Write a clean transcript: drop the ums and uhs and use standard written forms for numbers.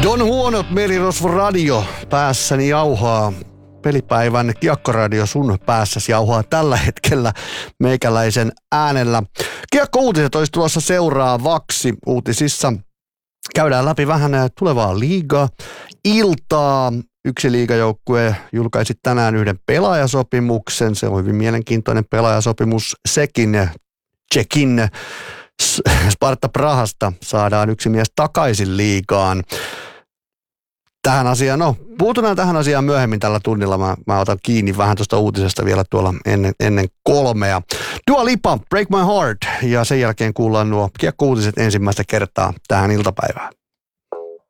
Don Huonot Merirosvo Radio päässäni jauhaa. Pelipäivän Kiekkoradio sun päässäsi jauhaa tällä hetkellä meikäläisen äänellä. Kiekko-uutiset olisi tulossa seuraavaksi. Uutisissa käydään läpi vähän tulevaa liigaa. Iltaa yksi liigajoukkue julkaisi tänään yhden pelaajasopimuksen. Se on hyvin mielenkiintoinen pelaajasopimus sekin. Tšekin Sparta Prahasta saadaan yksi mies takaisin liigaan. Tähän asiaan, puututaan tähän asiaan myöhemmin tällä tunnilla. Mä otan kiinni vähän tuosta uutisesta vielä tuolla ennen 3. Dua Lipa, Break My Heart, ja sen jälkeen kuullaan nuo kiekko-uutiset ensimmäistä kertaa tähän iltapäivään.